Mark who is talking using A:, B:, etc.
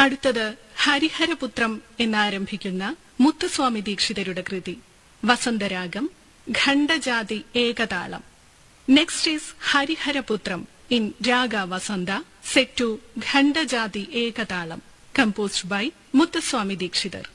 A: അടുത്തത് ഹരിഹരപുത്രം എന്നാരംഭിക്കുന്ന മുത്തുസ്വാമി ദീക്ഷിതരുടെ കൃതി വസന്തരാഗം ഖണ്ഡജാതി ഏകതാളം. Next is ഹരിഹരപുത്രം in raga Vasantha set to ഖണ്ഡജാതി ഏകതാളം, composed by Muthuswamy Dikshitar.